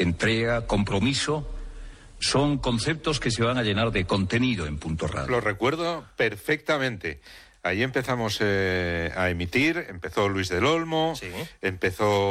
entrega, compromiso, son conceptos que se van a llenar de contenido en Punto Radio. Lo recuerdo perfectamente. Ahí empezamos a emitir, empezó Luis del Olmo, empezó